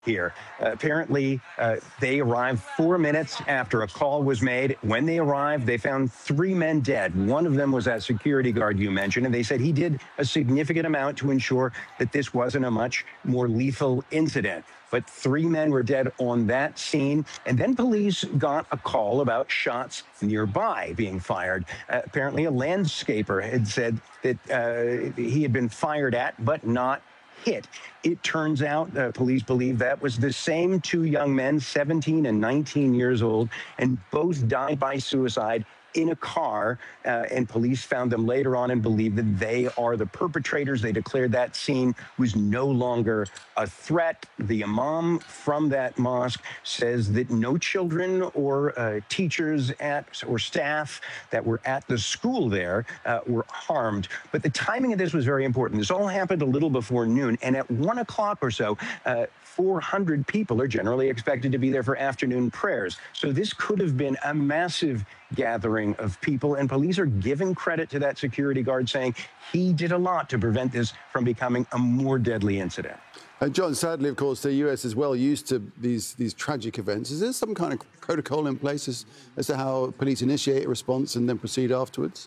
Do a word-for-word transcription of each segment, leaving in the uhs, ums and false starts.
here. Uh, apparently, uh, they arrived four minutes after a call was made. When they arrived, they found three men dead. One of them was that security guard you mentioned, and they said he did a significant amount to ensure that this wasn't a much more lethal incident. But three men were dead on that scene. And then police got a call about shots nearby being fired. Uh, apparently, a landscaper had said that uh, he had been fired at, but not hit. It turns out uh, police believe that was the same two young men, seventeen and nineteen years old, and both died by suicide in a car, uh, and police found them later on and believe that they are the perpetrators. They declared that scene was no longer a threat. The imam from that mosque says that no children or uh, teachers at or staff that were at the school there uh, were harmed. But the timing of this was very important. This all happened a little before noon, and at one o'clock or so, uh, four hundred people are generally expected to be there for afternoon prayers. So this could have been a massive gathering of people, and police are giving credit to that security guard, saying he did a lot to prevent this from becoming a more deadly incident. Uh, John, sadly, of course, the U S is well used to these these tragic events. Is there some kind of protocol in place as, as to how police initiate a response and then proceed afterwards?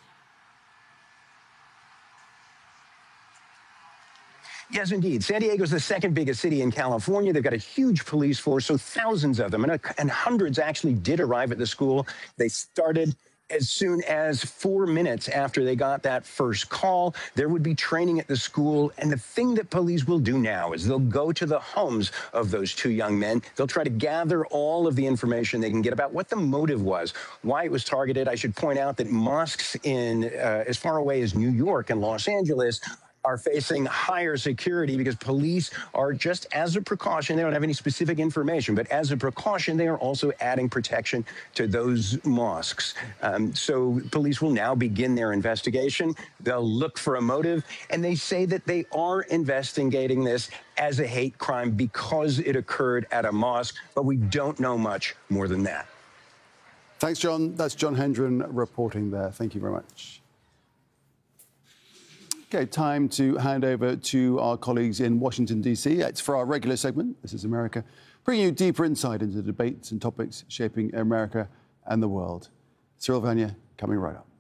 Yes, indeed. San Diego is the second biggest city in California. They've got a huge police force, so thousands of them, and, and hundreds actually did arrive at the school. They started as soon as four minutes after they got that first call. There would be training at the school, and the thing that police will do now is they'll go to the homes of those two young men. They'll try to gather all of the information they can get about what the motive was, why it was targeted. I should point out that mosques in uh, as far away as New York and Los Angeles are facing higher security because police are, just as a precaution, they don't have any specific information, but as a precaution, they are also adding protection to those mosques. Um, so police will now begin their investigation. They'll look for a motive, and they say that they are investigating this as a hate crime because it occurred at a mosque, but we don't know much more than that. Thanks, John. That's John Hendren reporting there. Thank you very much. OK, time to hand over to our colleagues in Washington, D C. It's for our regular segment, This is America, bringing you deeper insight into the debates and topics shaping America and the world. Cyril Vanya coming right up.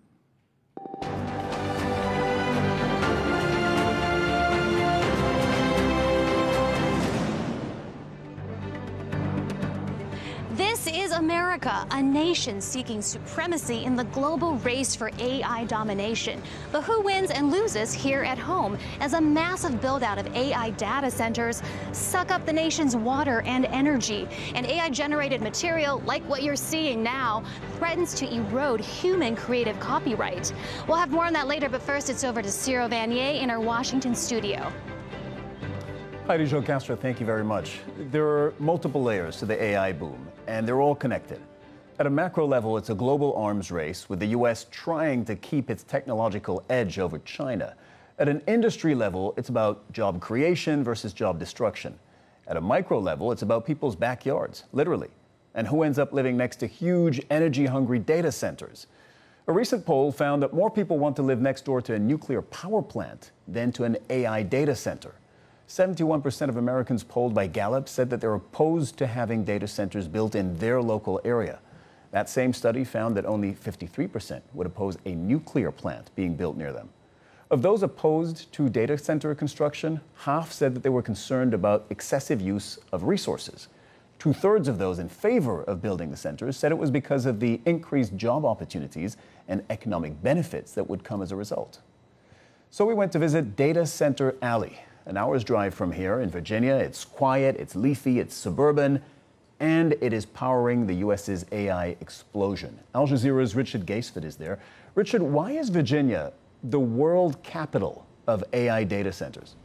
This is America, a nation seeking supremacy in the global race for A I domination. But who wins and loses here at home as a massive build-out of A I data centers suck up the nation's water and energy? And A I-generated material, like what you're seeing now, threatens to erode human creative copyright. We'll have more on that later, but first it's over to Cyril Vanier in our Washington studio. Heidi Jo Castro, thank you very much. There are multiple layers to the A I boom, and they're all connected. At a macro level, it's a global arms race, with the U S trying to keep its technological edge over China. At an industry level, it's about job creation versus job destruction. At a micro level, it's about people's backyards, literally, and who ends up living next to huge energy-hungry data centers. A recent poll found that more people want to live next door to a nuclear power plant than to an A I data center. seventy-one percent of Americans polled by Gallup said that they're opposed to having data centers built in their local area. That same study found that only fifty-three percent would oppose a nuclear plant being built near them. Of those opposed to data center construction, half said that they were concerned about excessive use of resources. Two-thirds of those in favor of building the centers said it was because of the increased job opportunities and economic benefits that would come as a result. So we went to visit Data Center Alley. An hour's drive from here in Virginia. It's quiet, it's leafy, it's suburban, and it is powering the U S's A I explosion. Al Jazeera's Richard Gaisford is there. Richard, why is Virginia the world capital of A I data centers?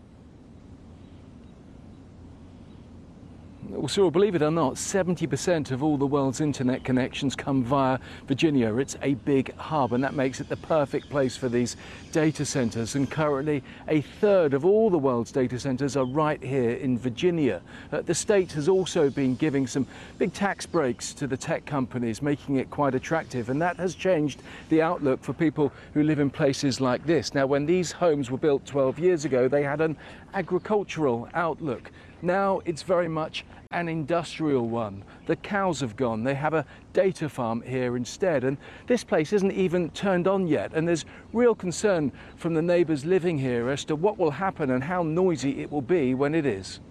Well, Cyril, believe it or not, seventy percent of all the world's internet connections come via Virginia. It's a big hub, and that makes it the perfect place for these data centers. And currently, a third of all the world's data centers are right here in Virginia. Uh, the state has also been giving some big tax breaks to the tech companies, making it quite attractive. And that has changed the outlook for people who live in places like this. Now, when these homes were built twelve years ago, they had an agricultural outlook. Now it's very much An industrial one. The cows have gone. They have a data farm here instead. And this place isn't even turned on yet. And there's real concern from the neighbours living here as to what will happen and how noisy it will be when it is.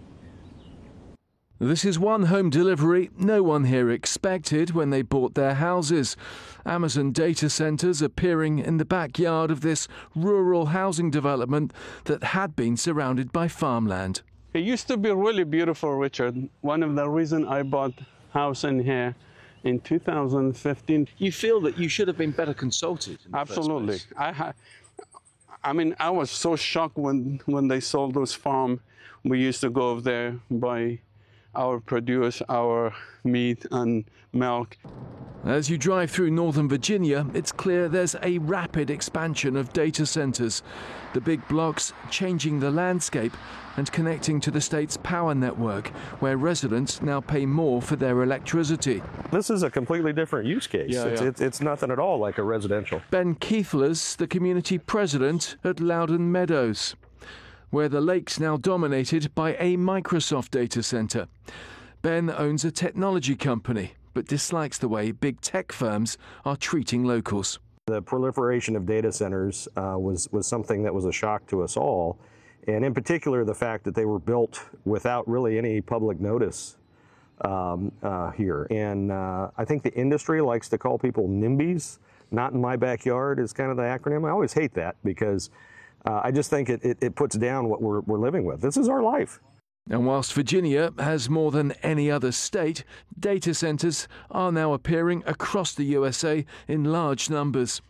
This is one home delivery no one here expected when they bought their houses. Amazon data centres appearing in the backyard of this rural housing development that had been surrounded by farmland. It used to be really beautiful, Richard. One of the reasons I bought house in here in two thousand fifteen. You feel that you should have been better consulted? In the Absolutely. first place. I ha I mean, I was so shocked when, when they sold those farms. We used to go over there, buy our produce, our meat and milk. As you drive through Northern Virginia, it's clear there's a rapid expansion of data centers. The big blocks changing the landscape and connecting to the state's power network, where residents now pay more for their electricity. This is a completely different use case. Yeah, it's, yeah. It's, it's nothing at all like a residential. Ben Keithlers, the community president at Loudon Meadows, where the lake's now dominated by a Microsoft data center. Ben owns a technology company, but dislikes the way big tech firms are treating locals. The proliferation of data centers uh, was, was something that was a shock to us all, and in particular the fact that they were built without really any public notice um, uh, here. And uh, I think the industry likes to call people NIMBYs. Not in my backyard is kind of the acronym. I always hate that because uh, I just think it, it, it puts down what we're, we're living with. This is our life. And whilst Virginia has more than any other state, data centers are now appearing across the U S A in large numbers.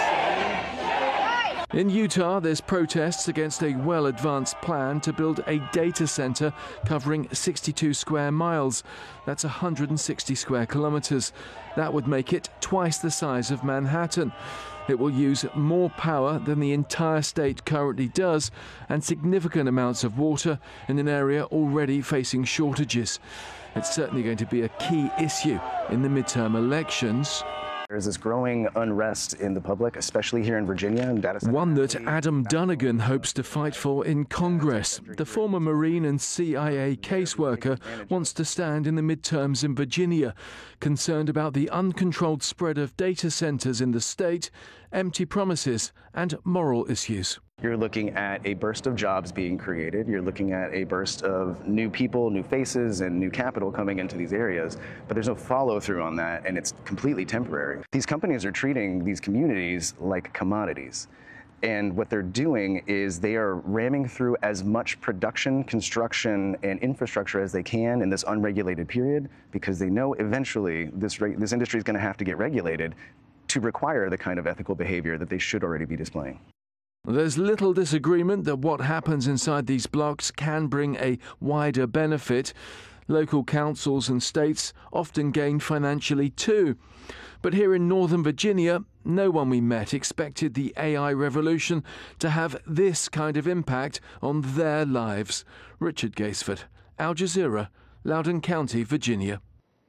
In Utah, there's protests against a well-advanced plan to build a data center covering sixty-two square miles. That's one hundred sixty square kilometers. That would make it twice the size of Manhattan. It will use more power than the entire state currently does, and significant amounts of water in an area already facing shortages. It's certainly going to be a key issue in the midterm elections. There's this growing unrest in the public, especially here in Virginia. And data center One that Adam Dunnigan hopes to fight for in Congress. The former Marine and C I A caseworker wants to stand in the midterms in Virginia, concerned about the uncontrolled spread of data centers in the state, empty promises, and moral issues. You're looking at a burst of jobs being created. You're looking at a burst of new people, new faces, and new capital coming into these areas. But there's no follow through on that, and it's completely temporary. These companies are treating these communities like commodities. And what they're doing is they are ramming through as much production, construction, and infrastructure as they can in this unregulated period, because they know eventually this, this industry is going to have to get regulated to require the kind of ethical behavior that they should already be displaying. There's little disagreement that what happens inside these blocks can bring a wider benefit. Local councils and states often gain financially too. But here in Northern Virginia, no one we met expected the A I revolution to have this kind of impact on their lives. Richard Gaisford, Al Jazeera, Loudoun County, Virginia.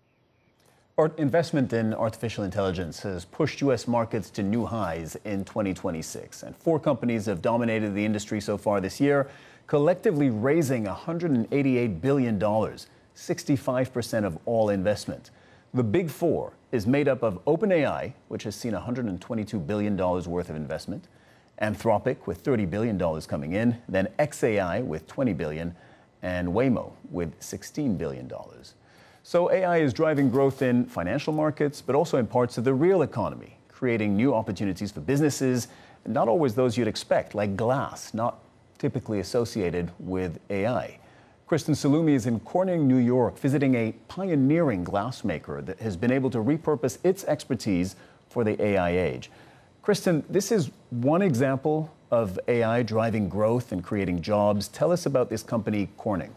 Our investment in artificial intelligence has pushed U S markets to new highs in twenty twenty-six, and four companies have dominated the industry so far this year, collectively raising one hundred eighty-eight billion dollars, sixty-five percent of all investment. The Big Four is made up of OpenAI, which has seen one hundred twenty-two billion dollars worth of investment, Anthropic with thirty billion dollars coming in, then xAI with twenty billion dollars, and Waymo with sixteen billion dollars. So A I is driving growth in financial markets, but also in parts of the real economy, creating new opportunities for businesses, and not always those you'd expect, like glass, not typically associated with A I. Kristen Salumi is in Corning, New York, visiting a pioneering glassmaker that has been able to repurpose its expertise for the A I age. Kristen, this is one example of A I driving growth and creating jobs. Tell us about this company, Corning.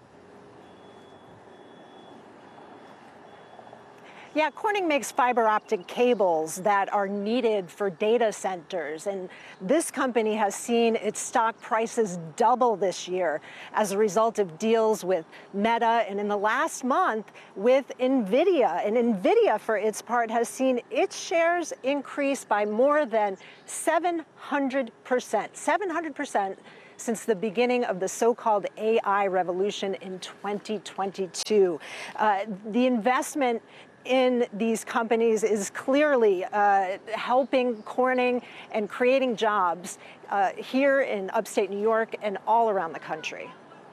Yeah, Corning makes fiber optic cables that are needed for data centers. And this company has seen its stock prices double this year as a result of deals with Meta and in the last month with NVIDIA. And NVIDIA, for its part, has seen its shares increase by more than seven hundred percent. seven hundred percent since the beginning of the so-called A I revolution in twenty twenty-two. Uh, the investment in these companies is clearly uh, helping Corning and creating jobs uh, here in upstate New York and all around the country.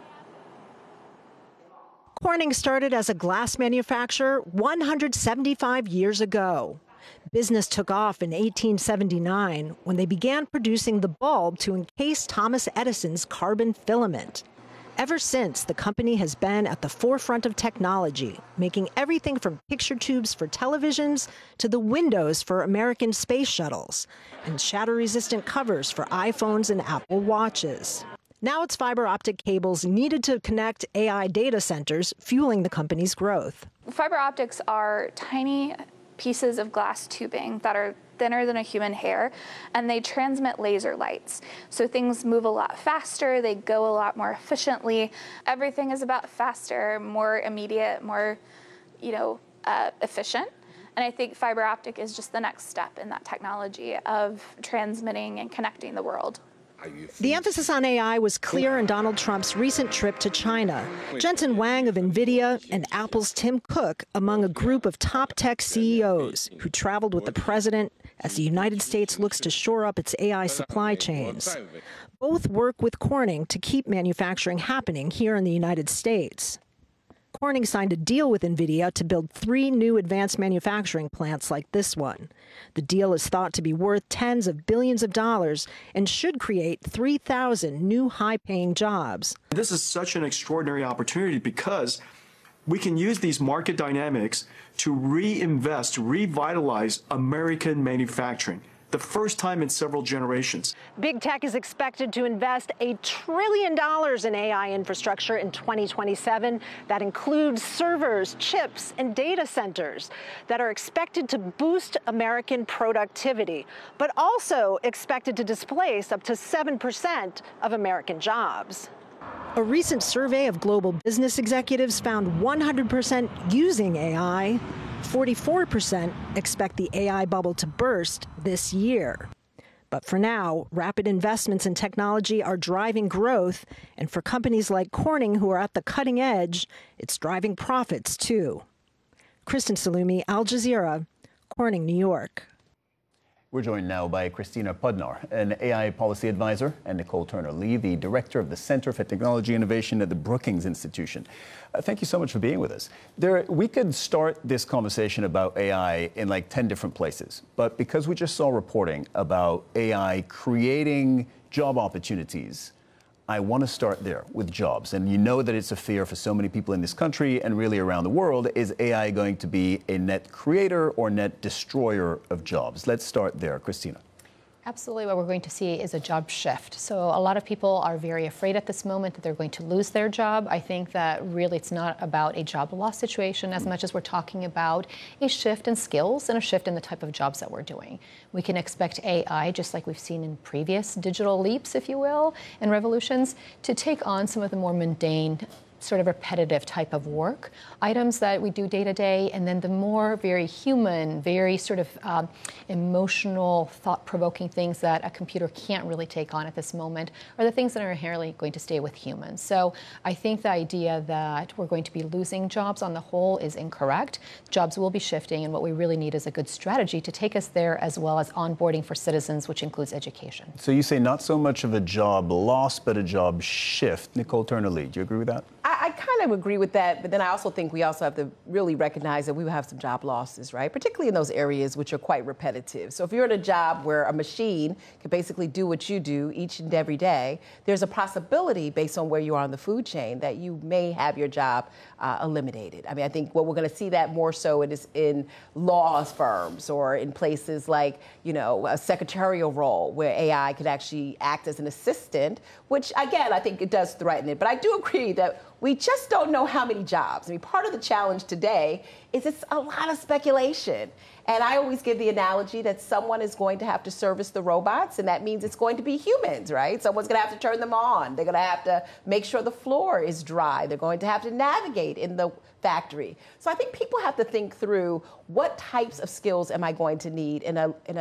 Corning started as a glass manufacturer one hundred seventy-five years ago. Business took off in eighteen seventy-nine when they began producing the bulb to encase Thomas Edison's carbon filament. Ever since, the company has been at the forefront of technology, making everything from picture tubes for televisions to the windows for American space shuttles, and shatter-resistant covers for iPhones and Apple Watches. Now it's fiber optic cables needed to connect A I data centers, fueling the company's growth. Fiber optics are tiny pieces of glass tubing that are thinner than a human hair, and they transmit laser lights. So things move a lot faster, they go a lot more efficiently. Everything is about faster, more immediate, more, you know, uh, efficient. And I think fiber optic is just the next step in that technology of transmitting and connecting the world. The emphasis on A I was clear in Donald Trump's recent trip to China. Jensen Huang of NVIDIA and Apple's Tim Cook among a group of top tech C E Os who traveled with the president as the United States looks to shore up its A I supply chains. Both work with Corning to keep manufacturing happening here in the United States. Corning signed a deal with NVIDIA to build three new advanced manufacturing plants like this one. The deal is thought to be worth tens of billions of dollars and should create three thousand new high-paying jobs. This is such an extraordinary opportunity because we can use these market dynamics to reinvest, revitalize American manufacturing. The first time in several generations. Big tech is expected to invest a trillion dollars in A I infrastructure in twenty twenty-seven. That includes servers, chips, and data centers that are expected to boost American productivity, but also expected to displace up to seven percent of American jobs. A recent survey of global business executives found one hundred percent using A I. forty-four percent expect the A I bubble to burst this year. But for now, rapid investments in technology are driving growth, and for companies like Corning who are at the cutting edge, it's driving profits too. Kristen Salumi, Al Jazeera, Corning, New York. We're joined now by Christina Pudnar, an A I policy advisor, and Nicole Turner-Lee, the director of the Center for Technology Innovation at the Brookings Institution. Uh, thank you so much for being with us. There, we could start this conversation about A I in like ten different places, but because we just saw reporting about A I creating job opportunities, I want to start there with jobs. And you know that it's a fear for so many people in this country and really around the world. Is A I going to be a net creator or net destroyer of jobs? Let's start there. Christina. Absolutely. What we're going to see is a job shift. So a lot of people are very afraid at this moment that they're going to lose their job. I think that really it's not about a job loss situation as much as we're talking about a shift in skills and a shift in the type of jobs that we're doing. We can expect A I, just like we've seen in previous digital leaps, if you will, and revolutions, to take on some of the more mundane, sort of repetitive type of work, items that we do day to day, and then the more very human, very sort of um, emotional, thought-provoking things that a computer can't really take on at this moment are the things that are inherently going to stay with humans. So I think the idea that we're going to be losing jobs on the whole is incorrect. Jobs will be shifting, and what we really need is a good strategy to take us there, as well as onboarding for citizens, which includes education. So you say not so much of a job loss, but a job shift. Nicole Turner-Lee, do you agree with that? I, I kind of agree with that, but then I also think we also have to really recognize that we will have some job losses, right? Particularly in those areas which are quite repetitive. So if you're in a job where a machine can basically do what you do each and every day, there's a possibility based on where you are on the food chain that you may have your job uh, eliminated. I mean, I think what we're going to see that more so is in law firms or in places like, you know, a secretarial role where A I could actually act as an assistant, which again, I think it does threaten it. But I do agree that we just don't know how many jobs. I mean, part of the challenge today is it's a lot of speculation. And I always give the analogy that someone is going to have to service the robots, and that means it's going to be humans, right? Someone's going to have to turn them on. They're going to have to make sure the floor is dry. They're going to have to navigate in the factory. So I think people have to think through what types of skills am I going to need in a in a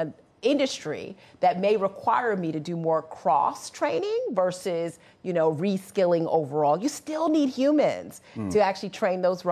industry that may require me to do more cross training versus, you know, reskilling overall. You still need humans Mm. to actually train those